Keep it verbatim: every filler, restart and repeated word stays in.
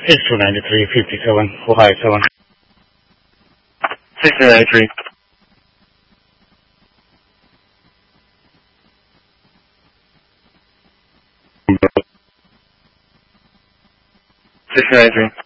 It's two ninety-three fifty-seven, Ohio seven. six ninety-three. six ninety-three.